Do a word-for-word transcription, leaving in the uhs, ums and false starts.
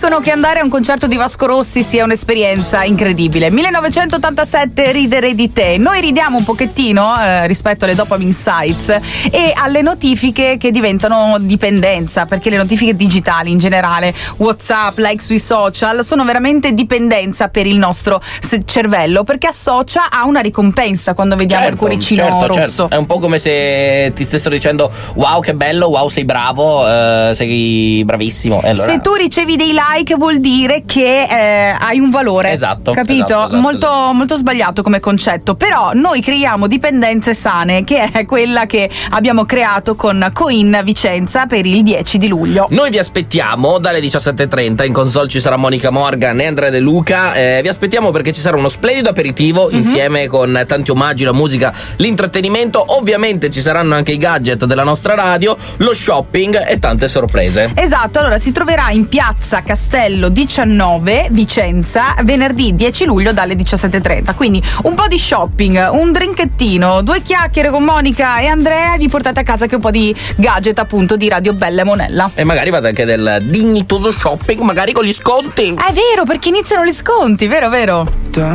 dicono che andare a un concerto di Vasco Rossi sia un'esperienza incredibile. millenovecentottantasette, ridere di te. Noi ridiamo un pochettino eh, rispetto alle dopamine sites e alle notifiche che diventano dipendenza, perché le notifiche digitali in generale, WhatsApp, like sui social, sono veramente dipendenza per il nostro cervello, perché associa a una ricompensa quando vediamo certo, il cuoricino certo, rosso. Certo. È un po' come se ti stessero dicendo wow che bello, wow sei bravo, eh, sei bravissimo. E allora... Se tu ricevi dei like vuol dire che eh, hai un valore. Esatto. Capito? Esatto, esatto, molto, esatto. molto sbagliato come concetto. Però noi creiamo dipendenze sane, che è quella che abbiamo creato con Coin Vicenza per il dieci di luglio. Noi vi aspettiamo dalle diciassette e trenta. In console ci sarà Monica Morgan e Andrea De Luca. Eh, vi aspettiamo perché ci sarà uno splendido aperitivo mm-hmm. insieme con tanti omaggi, la musica, l'intrattenimento. Ovviamente ci saranno anche i gadget della nostra radio, lo shopping e tante sorprese. Esatto, allora si troverà in piazza Castello diciannove Vicenza venerdì dieci luglio dalle diciassette e trenta. Quindi un po' di shopping, un drinkettino, due chiacchiere con Monica e Andrea e vi portate a casa anche un po' di gadget appunto di Radio Bella e Monella. E magari fate anche del dignitoso shopping, magari con gli sconti. È vero, perché iniziano gli sconti, vero vero?